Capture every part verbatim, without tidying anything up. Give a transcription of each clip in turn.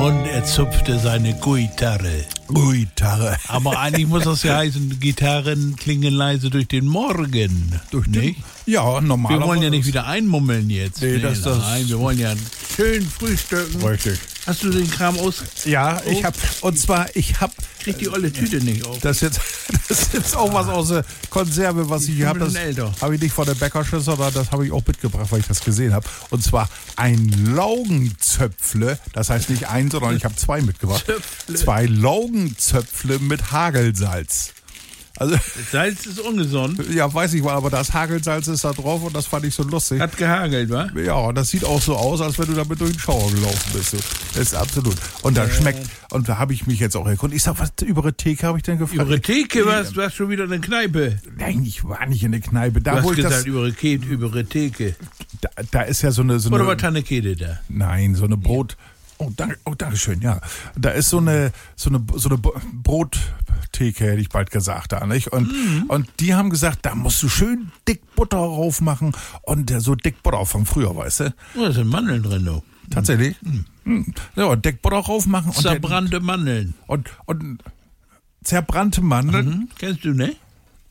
Und er zupfte seine Gitarre. Gitarre. Aber eigentlich muss das ja heißen, Gitarren klingen leise durch den Morgen. Durch den, nicht? Ja, normalerweise. Wir wollen ja nicht wieder einmummeln jetzt. Nee, das- das- Nein, wir wollen ja schön frühstücken. Richtig. Hast du den Kram aus? Ja, ich Oh. hab, und zwar, ich hab, Krieg die olle Tüte nicht auf. das jetzt, das ist jetzt auch was aus der Konserve, was ich Ich hier bin habe. ein Das bisschen älter. habe ich nicht von der Bäckerschüssel, sondern das habe ich auch mitgebracht, weil ich das gesehen habe. Und zwar ein Laugenzöpfle, das heißt nicht ein, sondern ich habe zwei mitgebracht. Zöpfle. Zwei Laugenzöpfle mit Hagelsalz. Also, Salz ist ungesund. ja, weiß ich mal, aber das Hagelsalz ist da drauf und das fand ich so lustig. Hat gehagelt, wa? Ja, und das sieht auch so aus, als wenn du damit durch den Schauer gelaufen bist. Das ist absolut. Und das schmeckt, und da habe ich mich jetzt auch erkundigt. Ich sag, was über eine Theke habe ich denn gefragt? Über Theke warst du warst schon wieder in der Kneipe. Nein, ich war nicht in der Kneipe. Da, Du wo hast ich gesagt, das, über Ke- über Theke. da, da ist ja so eine, so Oder eine war Tanne Kede da? nein, so eine Brot. Oh, danke, oh, danke schön, ja. Da ist so eine, so eine, so eine Bo- Brottheke, hätte ich bald gesagt, da, nicht? Und, Mhm. und die haben gesagt, da musst du schön dick Butter drauf machen und äh, so dick Butter von früher, weißt du? Oh, da sind Mandeln drin, du. Tatsächlich. Mhm. Ja, und dick Butter drauf machen und, dann, Zerbrannte Mandeln. und, und zerbrannte Mandeln, Mhm. Kennst du, ne?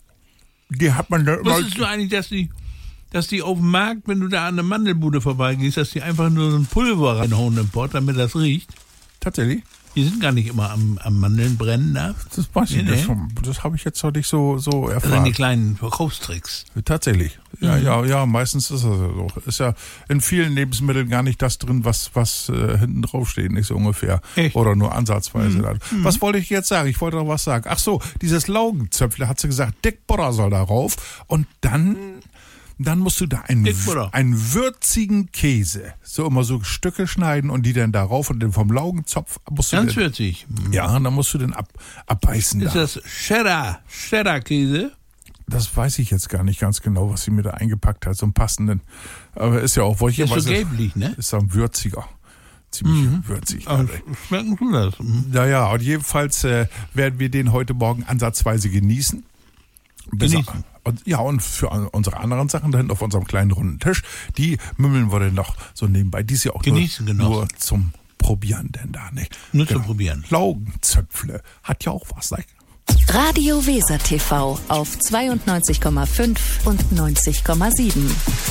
die hat man dann immer, Wusstest du eigentlich, dass die, dass die auf dem Markt, wenn du da an der Mandelbude vorbeigehst, dass die einfach nur so ein Pulver reinhauen im Pott, damit das riecht? tatsächlich? Die sind gar nicht immer am, am Mandeln brennen da. Das weiß ich Nee, nicht. nee. Das, das habe ich jetzt noch nicht so, so Das sind die erfahren. kleinen Verkaufstricks. Tatsächlich. Ja, Mhm. ja, ja, meistens ist das so. Ist ja in vielen Lebensmitteln gar nicht das drin, was, was äh, hinten drauf steht, nicht so ungefähr. Echt? Oder nur ansatzweise. Mhm. dann. Was wollte ich jetzt sagen? Ich wollte noch was sagen. Ach so, dieses Laugenzöpfle hat sie gesagt, dick Butter soll da rauf. Und dann, dann musst du da einen, Dick Butter. einen würzigen Käse, so immer so Stücke schneiden und die dann da rauf und dann vom Laugenzopf musst du Ganz den, würzig. ja, und dann musst du den ab, abbeißen Ist da. das Cheddar, Cheddar-Käse? Das weiß ich jetzt gar nicht ganz genau, was sie mir da eingepackt hat, so einen passenden. Aber ist ja auch, wo ich Der ist so weiß, gelblich, ne? ist dann würziger. Ziemlich würzig. Aber schmecken tut das. Mhm. Naja, und jedenfalls äh, werden wir den heute Morgen ansatzweise genießen. Bis- Genießen. Und, ja, und für an- unsere anderen Sachen da hinten auf unserem kleinen runden Tisch, die mümmeln wir dann noch so nebenbei. Die ist ja auch Genießen, nur, genossen. nur zum Probieren denn da, nicht? Nur zum Probieren. Laugenzöpfle hat ja auch was, nicht? Radio Weser T V auf zweiundneunzig Komma fünf und neunzig Komma sieben.